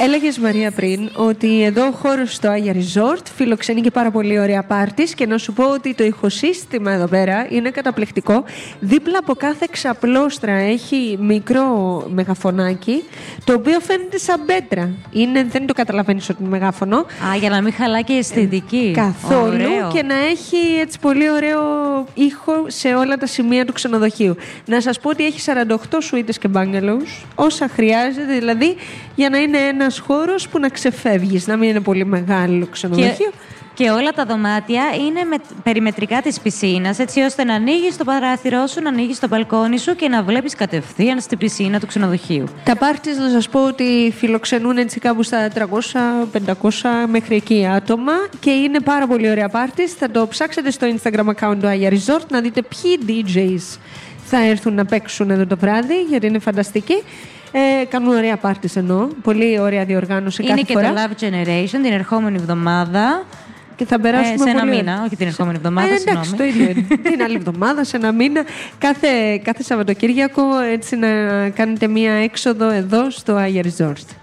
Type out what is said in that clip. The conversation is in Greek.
Έλεγες, Μαρία, πριν ότι εδώ ο χώρος στο Άγια Resort φιλοξενεί και πάρα πολύ ωραία πάρτις και να σου πω ότι το ηχοσύστημα εδώ πέρα είναι καταπληκτικό. Δίπλα από κάθε ξαπλώστρα έχει μικρό μεγαφωνάκι, το οποίο φαίνεται σαν πέτρα. Δεν το καταλαβαίνεις ότι είναι μεγάφωνο. Α, για να μην χαλάει και η αισθητική. Καθόλου. Ωραίο. Και να έχει έτσι πολύ ωραίο ήχο σε όλα τα σημεία του ξενοδοχείου. Να σας πω ότι έχει 48 σουίτες και bungalows, όσα χρειάζεται δηλαδή για να είναι ένας χώρος που να ξεφεύγεις, να μην είναι πολύ μεγάλο ξενοδοχείο. Και όλα τα δωμάτια είναι περιμετρικά της πισίνας, έτσι ώστε να ανοίγεις το παράθυρό σου, να ανοίγεις το μπαλκόνι σου και να βλέπεις κατευθείαν στην πισίνα του ξενοδοχείου. Τα πάρτις, να σας πω ότι φιλοξενούν έτσι κάπου στα 300-500 μέχρι εκεί άτομα και είναι πάρα πολύ ωραία πάρτις. Θα το ψάξετε στο Instagram account του Άγια Resort να δείτε ποιοι DJs θα έρθουν να παίξουν εδώ το βράδυ, γιατί είναι φανταστικοί. Κάνουν ωραία πάρτις εννοώ. Πολύ ωραία διοργάνωση κάθε φορά. Είναι και το Love Generation την ερχόμενη εβδομάδα. Και θα περάσουμε σε ένα μήνα, όχι την ερχόμενη εβδομάδα. Εντάξει, το ίδιο είναι. Την άλλη εβδομάδα, σε ένα μήνα. Κάθε Σαββατοκύριακο, έτσι να κάνετε μία έξοδο εδώ στο Άγια Resort.